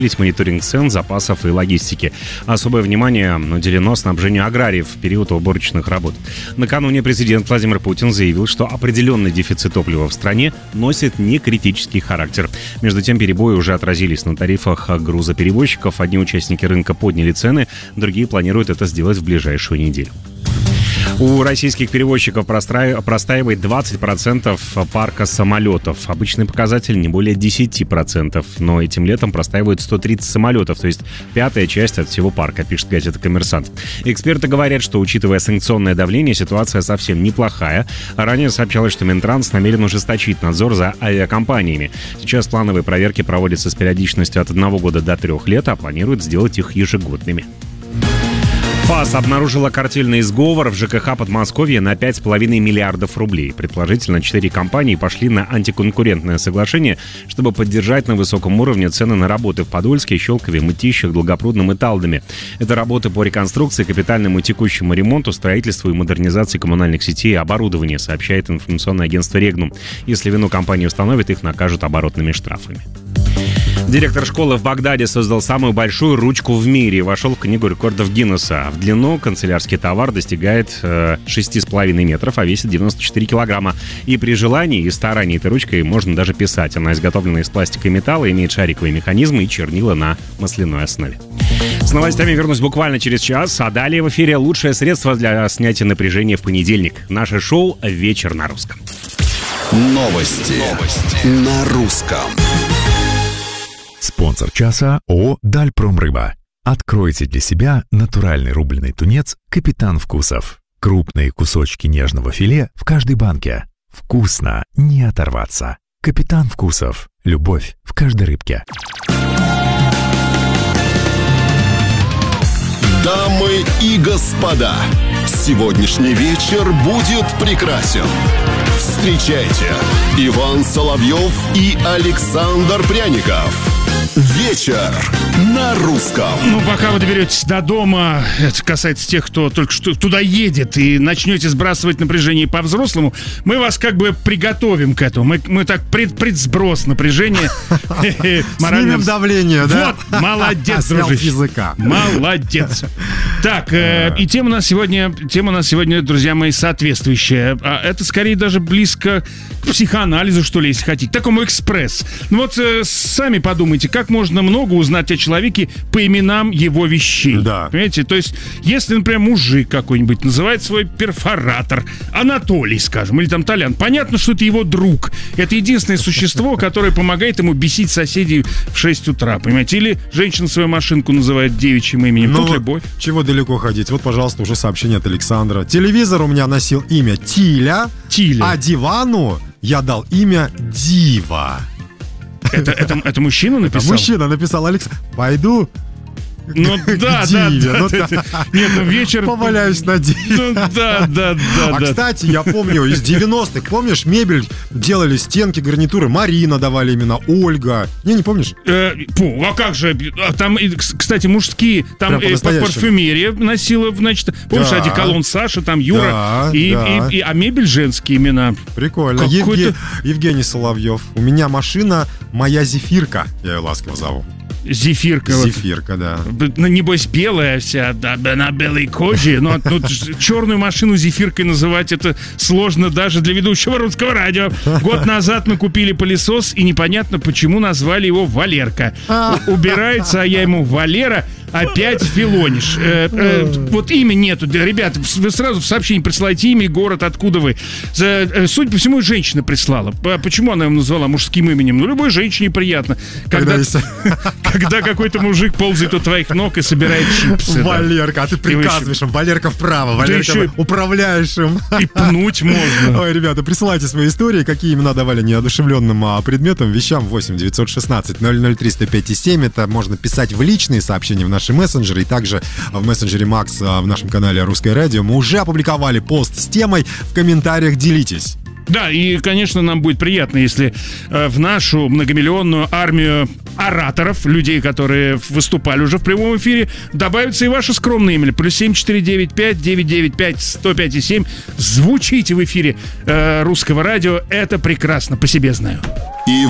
мониторинг цен, запасов и логистики. Особое внимание уделено снабжению аграриев в период уборочных работ. Накануне президент Владимир Путин заявил, что определенный дефицит топлива в стране носит некритический характер. Между тем, перебои уже отразились на тарифах грузоперевозчиков. Одни участники рынка подняли цены, другие планируют это сделать в ближайшую неделю. У российских перевозчиков простаивает 20% парка самолетов. Обычный показатель не более 10%. Но этим летом простаивают 130 самолетов, то есть пятая часть от всего парка, пишет газета «Коммерсант». Эксперты говорят, что, учитывая санкционное давление, ситуация совсем неплохая. Ранее сообщалось, что Минтранс намерен ужесточить надзор за авиакомпаниями. Сейчас плановые проверки проводятся с периодичностью от 1 года до 3 лет, а планируют сделать их ежегодными. ФАС обнаружила картельный сговор в ЖКХ Подмосковья на 5,5 миллиардов рублей. Предположительно, 4 компании пошли на антиконкурентное соглашение, чтобы поддержать на высоком уровне цены на работы в Подольске, Щелкове, Мытищах, Долгопрудном и Талдоме. Это работы по реконструкции, капитальному и текущему ремонту, строительству и модернизации коммунальных сетей и оборудования, сообщает информационное агентство «Регнум». Если вину компании установят, их накажут оборотными штрафами. Директор школы в Багдаде создал самую большую ручку в мире и вошел в книгу рекордов Гиннесса. В длину канцелярский товар достигает 6,5 метров, а весит 94 килограмма. И при желании и старании этой ручкой можно даже писать. Она изготовлена из пластика и металла, имеет шариковые механизмы и чернила на масляной основе. С новостями вернусь буквально через час, а далее в эфире лучшее средство для снятия напряжения в понедельник. Наше шоу «Вечер на русском». Новости на русском. Спонсор часа ООО «Дальпромрыба». Откройте для себя натуральный рубленый тунец «Капитан Вкусов». Крупные кусочки нежного филе в каждой банке. Вкусно, не оторваться. «Капитан Вкусов». Любовь в каждой рыбке. Дамы и господа, сегодняшний вечер будет прекрасен. Встречайте, Иван Соловьев и Александр Пряников. Вечер на русском. Ну, пока вы доберетесь до дома, это касается тех, кто только что туда едет, и начнете сбрасывать напряжение по-взрослому, мы вас как бы приготовим к этому. Мы так предсброс напряжения. Снимем давление, да? Вот, молодец, дружище. Молодец. Так, и тема у нас сегодня, друзья мои, соответствующая. Это скорее даже близко к психоанализу, что ли, если хотите. Такому экспресс. Ну вот сами подумайте, как можно много узнать о человеке по именам его вещей. Да. Понимаете? То есть, если, например, мужик какой-нибудь называет свой перфоратор Анатолий, скажем, или там Толян, понятно, что это его друг. Это единственное существо, которое помогает ему бесить соседей в 6 утра, понимаете? Или женщина свою машинку называет девичьим именем. Тут любовь. Чего далеко ходить? Вот, пожалуйста, уже сообщение от Александра. Телевизор у меня носил имя Тиля. А дивану я дал имя Дива. Это мужчина написал? Это мужчина написал. Александр, пойду. Ну да. Нет, ну вечер... Поваляюсь на диве. Ну да. Кстати, я помню, из 90-х, помнишь, мебель делали, стенки, гарнитуры, Марина давали имена, Ольга. Не помнишь? А как же? Там, кстати, мужские, там парфюмерия носила, значит, помнишь, одеколон Саша, там Юра, а мебель женские имена. Прикольно. Евгений Соловьев. У меня машина моя Зефирка, я ее ласково зову. Зефирка, да. Ну, небось, белая вся, да, на белой коже. Но черную машину зефиркой называть это сложно даже для ведущего русского радио. Год назад мы купили пылесос, и непонятно, почему назвали его Валерка. Убирается, а я ему Валера. Опять филонишь. Вот имя нету. Ребята, вы сразу в сообщении присылайте имя и город, откуда вы. Судя по всему, женщина прислала. Почему она его назвала мужским именем? Ну, любой женщине приятно. Когда какой-то мужик ползает у твоих ног и собирает чипсы. Валерка, а ты приказываешь им. Валерка вправо, Валерка управляешь им. И пнуть можно. Ой, ребята, присылайте свои истории, какие имена давали неодушевленным предметам, вещам. 8 916 003 105 7. Это можно писать в личные сообщения в наши мессенджеры, и также в мессенджере Макс в нашем канале «Русское радио» мы уже опубликовали пост с темой. В комментариях делитесь. Да, и, конечно, нам будет приятно, если в нашу многомиллионную армию ораторов, людей, которые выступали уже в прямом эфире, добавится и ваше скромное имя. +7 495 995 105 7. Звучите в эфире русского радио. Это прекрасно, по себе знаю. И